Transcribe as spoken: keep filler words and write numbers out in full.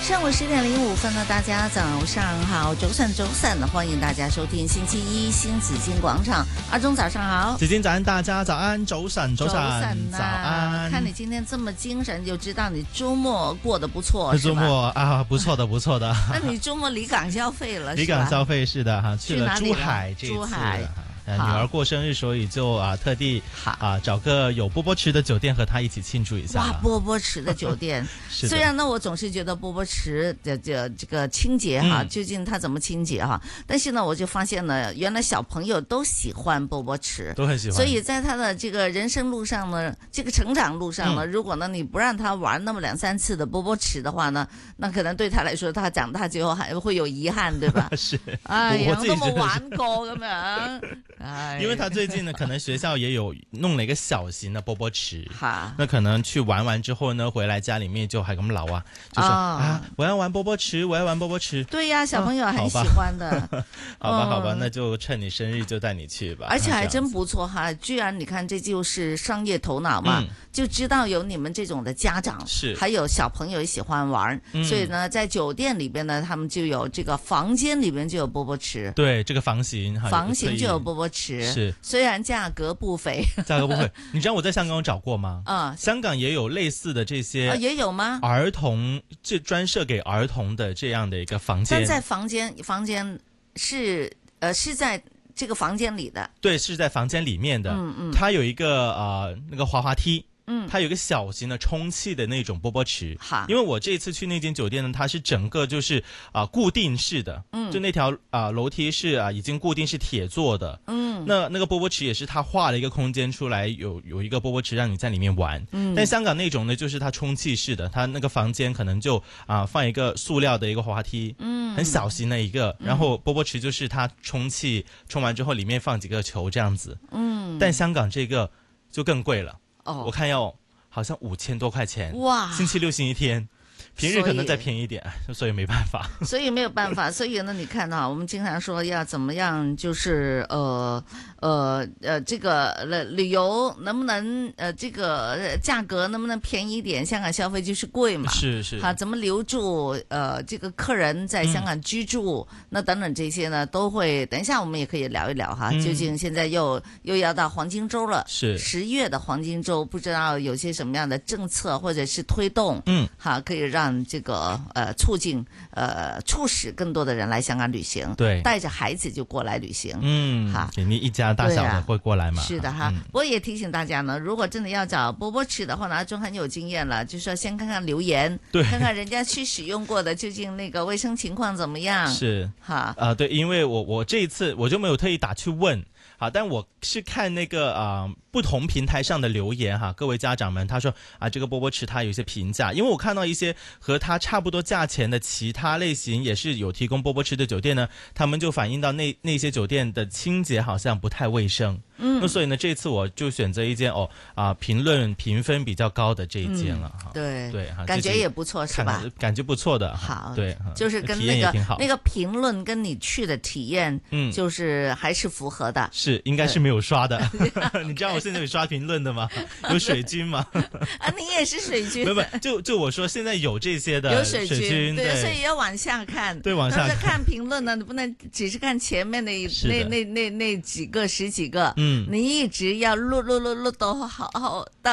上午十點零五分呢，大家早上好，早晨早晨，歡迎大家收聽星期一新紫荊廣場。阿忠早上好， 紫荊早安，大家早安，早晨早晨， 早早安。 看你今天這麼精神，就知道你周末過得不錯， 周末啊，不錯的，不錯的。 那你周末離港消費了？ 離港消費是的哈，去了珠海這次。 珠海。 女兒過生日，所以就啊特地啊找個有波波池的酒店和她一起慶祝一下。 哇，波波池的酒店，雖然呢我總是覺得波波池的這這個清潔哈，究竟它怎麼清潔哈？但是呢，我就發現呢，原來小朋友都喜歡波波池， 都很喜歡。 所以在他的這個人生路上呢，這個成長路上呢，如果呢你不讓他玩那麼兩三次的波波池的話呢，那可能對他來說，他長大之後還會有遺憾，對吧？ 是， 哎呀，我都冇玩過咁樣。 因為他最近呢，可能學校也有弄了一個小型的波波池，那可能去玩完之後呢，回來家裏面就還咁鬧啊，就說、哦、啊，我要玩波波池，我要玩波波池。 對呀、啊，小朋友很喜歡的。 哦、好吧，好吧，那就趁你生日就帶你去吧。 而且還真不錯哈，居然你看這就是商業頭腦嘛，嗯、就知道有你們這種的家長，是還有小朋友喜歡玩，嗯、所以呢，在酒店裏邊呢，他們就有這個房間裏邊就有波波池。 對，這個房型， 房型就有波波池。 是， 雖然價格不菲， 價格不菲。你知道我在香港有找過嗎？啊、嗯，香港也有類似的這些， 也有嗎？ 兒童就專設給兒童的這樣的一個房間。 但在房間，房間是，呃，是在這個房間裏的。 對，是在房間裏面的。嗯嗯，它有一個呃那個滑滑梯。嗯，它有一個小型的充氣的那種波波池，哈，因為我這次去那間酒店呢，它是整個就是啊、呃、固定式的，嗯，就那條啊、呃、樓梯是啊已經固定是鐵做的，嗯，那那個波波池也是它畫了一個空間出來，有有一個波波池讓你在裏面玩，嗯，但香港那種呢就是它充氣式的，它那個房間可能就啊、呃、放一個塑料的一個滑滑梯，嗯，很小型的一個，然後波波池就是它充氣充完之後裡面放幾個球這樣子，嗯，但香港這個就更貴了。哦，我看要好像五千多塊錢哇，星期六星期天，平日可能再便宜一點，所以，所以沒辦法。 所以沒有辦法，所以呢，你看啊，我們經常說要怎麼樣，就是呃呃呃，這個旅遊能不能呃這個價格能不能便宜一點？香港消費就是貴嘛， 是是。 好，怎麼留住呃這個客人在香港居住？嗯、那等等這些呢，都會等一下我們也可以聊一聊哈。嗯、究竟現在又又要到黃金周了，是十月的黃金周，不知道有些什麼樣的政策或者是推動，嗯，好，可以讓這個呃促進呃促使更多的人來香港旅行，對，帶着孩子就過來旅行，嗯，好， 你一家大小的會過來嘛？ 是的哈，不過也提醒大家呢，如果真的要找波波池的話呢，阿忠很有經驗了，就是說先看看留言，對，看看人家去使用過的究竟那個衛生情況怎麼樣，是哈，啊、呃， 對，因為我我這一次我就沒有特意打去問，好，但我是看那個啊、呃、不同平台上的留言哈，各位家長們，他說啊這個波波池它有一些評價，因為我看到一些和它差不多價錢的其他類型也是有提供波波池的酒店呢，他們就反映到那那些酒店的清潔好像不太衛生。嗯，那所以呢，這次我就選擇一間哦啊評論評分比較高的這一間了哈、嗯。對對，感覺也不錯是吧？ 感覺不錯的。 好， 對， 就是跟那個那個評論跟你去的體驗，嗯，就是還是符合的。 是，應該是沒有刷的。你知道我現在有刷評論的嗎？有水軍嗎？ 啊，你也是水軍。 不不，就就我說現在有這些的有水軍， 水軍對，對，所以要往下看。 對，往下看。 看評論呢，你不能只是看前面的那那那那幾個十幾個。嗯。你一直要錄錄錄錄到好好到。